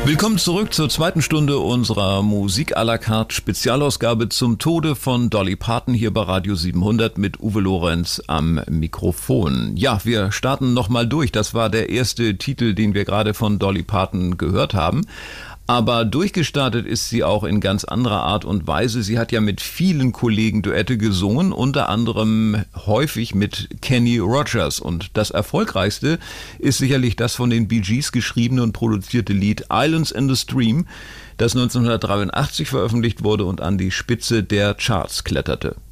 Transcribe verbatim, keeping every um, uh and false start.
Willkommen zurück zur zweiten Stunde unserer Musik à la carte Spezialausgabe zum Tode von Dolly Parton hier bei Radio siebenhundert mit Uwe Lorenz am Mikrofon. Ja, wir starten nochmal durch. Das war der erste Titel, den wir gerade von Dolly Parton gehört haben. Aber durchgestartet ist sie auch in ganz anderer Art und Weise. Sie hat ja mit vielen Kollegen Duette gesungen, unter anderem häufig mit Kenny Rogers. Und das erfolgreichste ist sicherlich das von den Bee Gees geschriebene und produzierte Lied Islands in the Stream, das neunzehnhundertdreiundachtzig veröffentlicht wurde und an die Spitze der Charts kletterte.